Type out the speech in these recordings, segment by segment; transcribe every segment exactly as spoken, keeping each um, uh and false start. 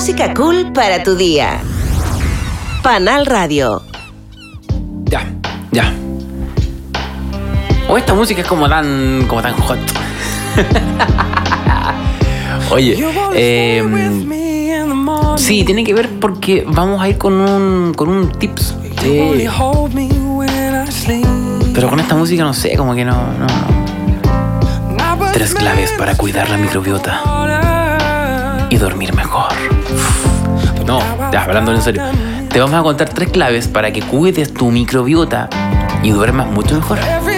música cool para tu día. Panal Radio. Ya, ya. O esta música es como tan, como tan hot. Oye, eh, sí, tiene que ver porque vamos a ir con un, con un tips. Eh, pero con esta música no sé, como que no, no, no. Tres claves para cuidar la microbiota y dormir mejor. No, ya, hablando en serio. Te vamos a contar tres claves para que cuides tu microbiota y duermas mucho mejor.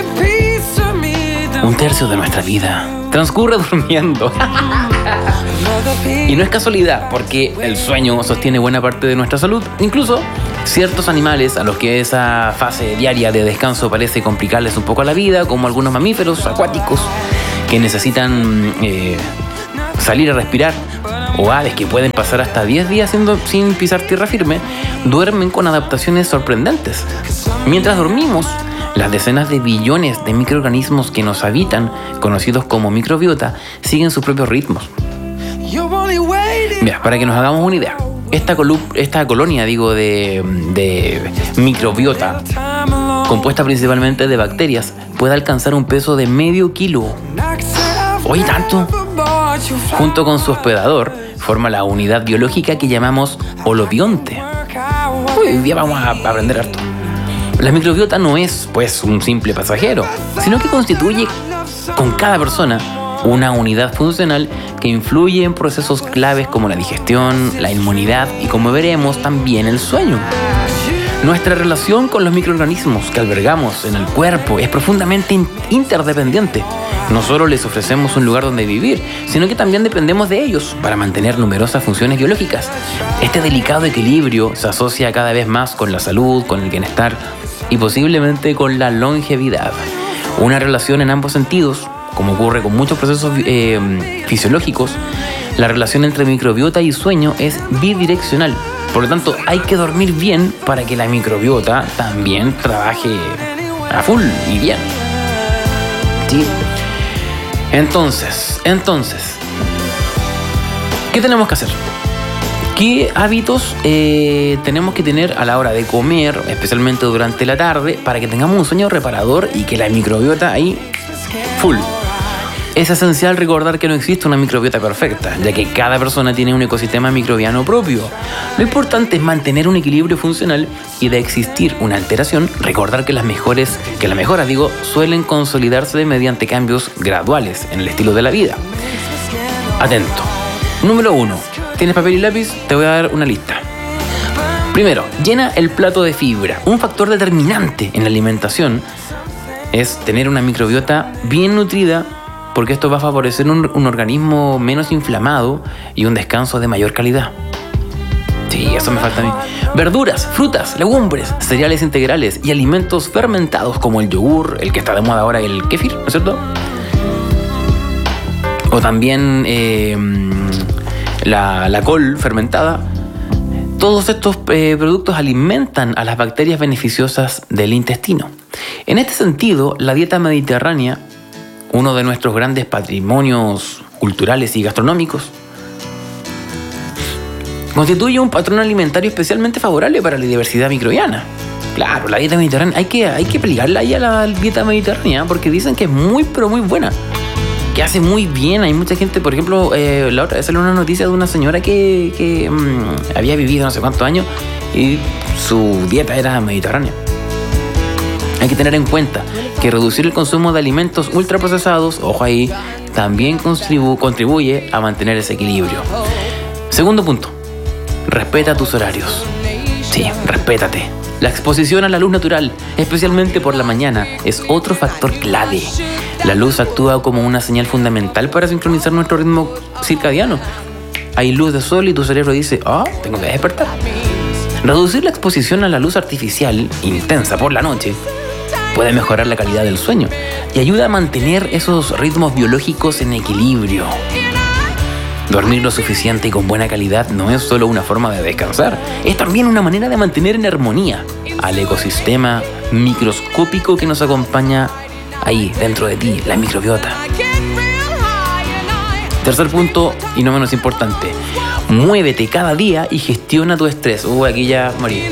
Un tercio de nuestra vida transcurre durmiendo. Y no es casualidad, porque el sueño sostiene buena parte de nuestra salud. Incluso ciertos animales a los que esa fase diaria de descanso parece complicarles un poco la vida, como algunos mamíferos acuáticos que necesitan eh, salir a respirar, o aves que pueden pasar hasta diez días siendo, sin pisar tierra firme, duermen con adaptaciones sorprendentes. Mientras dormimos, las decenas de billones de microorganismos que nos habitan, conocidos como microbiota, siguen sus propios ritmos. Mira, para que nos hagamos una idea, esta, colu- esta colonia digo, de, de microbiota, compuesta principalmente de bacterias, puede alcanzar un peso de medio kilo. Oye, tanto. Junto con su hospedador, forma la unidad biológica que llamamos holobionte. Hoy día vamos a aprender harto. La microbiota no es, pues, un simple pasajero, sino que constituye con cada persona una unidad funcional que influye en procesos claves como la digestión, la inmunidad y, como veremos, también el sueño. Nuestra relación con los microorganismos que albergamos en el cuerpo es profundamente interdependiente. No solo les ofrecemos un lugar donde vivir, sino que también dependemos de ellos para mantener numerosas funciones biológicas. Este delicado equilibrio se asocia cada vez más con la salud, con el bienestar y posiblemente con la longevidad. Una relación en ambos sentidos, como ocurre con muchos procesos eh, fisiológicos. La relación entre microbiota y sueño es bidireccional. Por lo tanto, hay que dormir bien para que la microbiota también trabaje a full y bien. ¿Sí? Entonces, entonces, ¿qué tenemos que hacer? ¿Qué hábitos eh, tenemos que tener a la hora de comer, especialmente durante la tarde, para que tengamos un sueño reparador y que la microbiota ahí full? Es esencial recordar que no existe una microbiota perfecta, ya que cada persona tiene un ecosistema microbiano propio. Lo importante es mantener un equilibrio funcional y, de existir una alteración, recordar que las mejores, que las mejoras, digo, suelen consolidarse mediante cambios graduales en el estilo de la vida. Atento. Número uno. ¿Tienes papel y lápiz? Te voy a dar una lista. Primero, llena el plato de fibra. Un factor determinante en la alimentación es tener una microbiota bien nutrida, porque esto va a favorecer un, un organismo menos inflamado y un descanso de mayor calidad. Sí, eso me falta a mí. Verduras, frutas, legumbres, cereales integrales y alimentos fermentados como el yogur, el que está de moda ahora, el kéfir, ¿no es cierto? O también eh, la, la col fermentada. Todos estos eh, productos alimentan a las bacterias beneficiosas del intestino. En este sentido, la dieta mediterránea, uno de nuestros grandes patrimonios culturales y gastronómicos, constituye un patrón alimentario especialmente favorable para la diversidad microbiana. Claro, la dieta mediterránea, hay que, hay que pelearla ahí a la dieta mediterránea, porque dicen que es muy, pero muy buena, que hace muy bien. Hay mucha gente, por ejemplo, eh, la otra vez salió una noticia de una señora que, que mmm, había vivido no sé cuántos años y su dieta era mediterránea. Hay que tener en cuenta que reducir el consumo de alimentos ultraprocesados, ojo ahí, también contribu- contribuye a mantener ese equilibrio. Segundo punto, respeta tus horarios. Sí, respétate. La exposición a la luz natural, especialmente por la mañana, es otro factor clave. La luz actúa como una señal fundamental para sincronizar nuestro ritmo circadiano. Hay luz de sol y tu cerebro dice, ah, oh, tengo que despertar. Reducir la exposición a la luz artificial, intensa por la noche, puede mejorar la calidad del sueño y ayuda a mantener esos ritmos biológicos en equilibrio. Dormir lo suficiente y con buena calidad no es solo una forma de descansar, es también una manera de mantener en armonía al ecosistema microscópico que nos acompaña ahí dentro de ti, la microbiota. Tercer punto, y no menos importante, muévete cada día y gestiona tu estrés. Uy, aquí ya morí.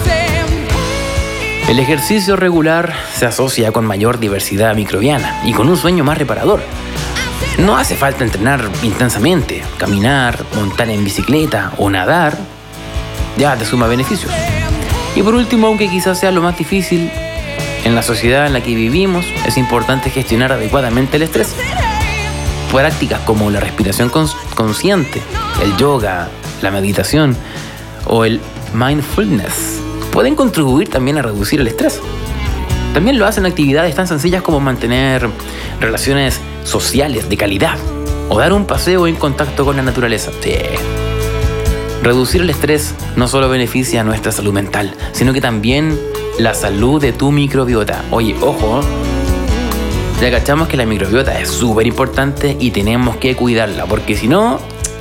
El ejercicio regular se asocia con mayor diversidad microbiana y con un sueño más reparador. No hace falta entrenar intensamente, caminar, montar en bicicleta o nadar ya te suma beneficios. Y por último, aunque quizás sea lo más difícil, en la sociedad en la que vivimos es importante gestionar adecuadamente el estrés. Prácticas como la respiración cons- consciente, el yoga, la meditación o el mindfulness pueden contribuir también a reducir el estrés. También lo hacen actividades tan sencillas como mantener relaciones sociales de calidad o dar un paseo en contacto con la naturaleza. Sí. Reducir el estrés no solo beneficia a nuestra salud mental, sino que también la salud de tu microbiota. Oye, ojo, ya cachamos que la microbiota es súper importante y tenemos que cuidarla, porque si no,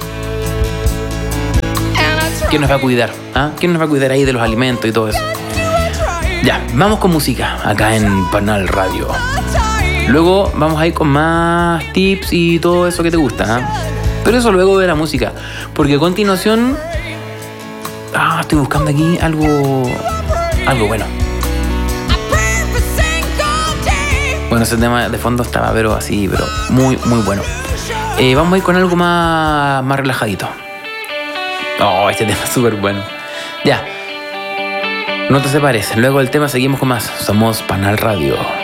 ¿quién nos va a cuidar? ¿Ah? ¿Quién nos va a cuidar ahí de los alimentos y todo eso? Ya, vamos con música acá en Panal Radio. Luego vamos a ir con más tips y todo eso que te gusta, ¿eh? Pero eso luego de la música, porque a continuación ah, estoy buscando aquí algo algo bueno. Bueno, ese tema de fondo estaba pero así, pero muy muy bueno. Eh, vamos a ir con algo más, más relajadito. Oh, este tema es súper bueno. Ya, no te separes, luego del tema seguimos con más. Somos Panal Radio.